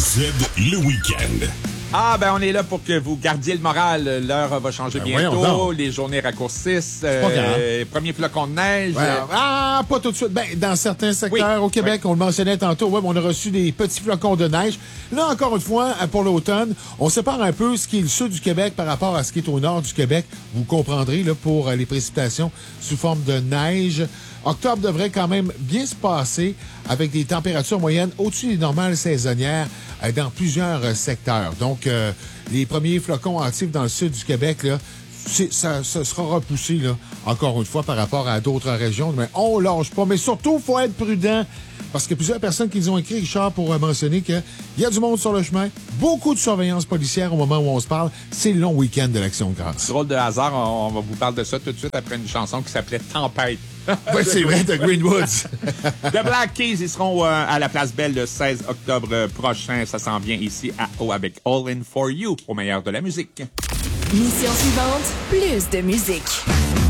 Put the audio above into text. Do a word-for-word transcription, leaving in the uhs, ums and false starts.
Z, le week-end. Ah, ben on est là pour que vous gardiez le moral. L'heure va changer Ben bientôt. Les journées raccourcissent. Euh, premier flocon de neige. Ouais. Ah, pas tout de suite. Ben, dans certains secteurs Oui. au Québec, Oui. on le mentionnait tantôt, ouais, on a reçu des petits flocons de neige. Là, encore une fois, pour l'automne, on sépare un peu ce qui est le sud du Québec par rapport à ce qui est au nord du Québec. Vous comprendrez, là, pour les précipitations sous forme de neige. Octobre devrait quand même bien se passer avec des températures moyennes au-dessus des normales saisonnières euh, dans plusieurs euh, secteurs. Donc, euh, les premiers flocons actifs dans le sud du Québec, là, c'est, ça, ça sera repoussé, là, encore une fois, par rapport à d'autres régions. Mais on lâche pas. Mais surtout, il faut être prudent. Parce qu'il y a plusieurs personnes qui nous ont écrit, Richard, pour euh, mentionner qu'il y a du monde sur le chemin, beaucoup de surveillance policière au moment où on se parle. C'est le long week-end de l'Action de grâce. Drôle de hasard, on, on va vous parler de ça tout de suite après une chanson qui s'appelait Tempête. Oui, c'est vrai, de Greenwoods. The Black Keys, ils seront euh, à la Place Belle le seize octobre prochain. Ça s'en vient ici à O avec All In For You, au meilleur de la musique. Mission suivante, plus de musique.